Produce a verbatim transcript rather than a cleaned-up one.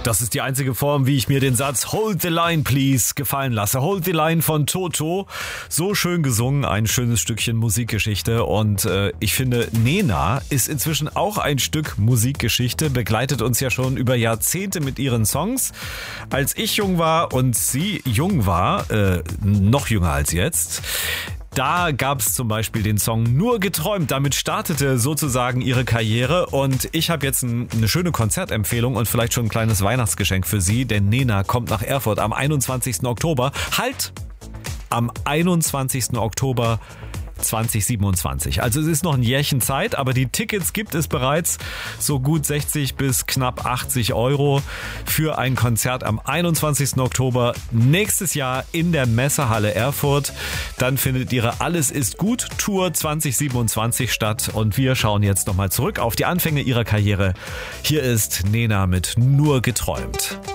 Das ist die einzige Form, wie ich mir den Satz Hold the Line, please gefallen lasse. Hold the Line von Toto. So schön gesungen, ein schönes Stückchen Musikgeschichte. Und äh, ich finde, Nena ist inzwischen auch ein Stück Musikgeschichte, begleitet uns ja schon über Jahrzehnte mit ihren Songs. Als ich jung war und sie jung war, äh, noch jünger als jetzt, da gab es zum Beispiel den Song Nur geträumt. Damit startete sozusagen ihre Karriere. Und ich habe jetzt ein, eine schöne Konzertempfehlung und vielleicht schon ein kleines Weihnachtsgeschenk für Sie. Denn Nena kommt nach Erfurt am einundzwanzigsten Oktober. Halt! Am einundzwanzigsten Oktober zweitausendsiebenundzwanzig. Also es ist noch ein Jährchen Zeit, aber die Tickets gibt es bereits so gut sechzig bis knapp achtzig Euro für ein Konzert am einundzwanzigsten Oktober nächstes Jahr in der Messehalle Erfurt. Dann findet ihre Alles ist gut Tour zweitausendsiebenundzwanzig statt und wir schauen jetzt nochmal zurück auf die Anfänge ihrer Karriere. Hier ist Nena mit Nur geträumt.